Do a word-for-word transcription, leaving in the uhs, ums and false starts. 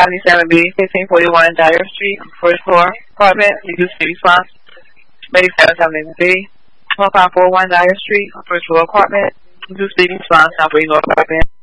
seventy-seven B, fifteen forty-one Dyer Street, first floor, apartment, emergency response. eighty-seven seventy B, one five four one Dyer Street, first floor, apartment, emergency response, operating apartment.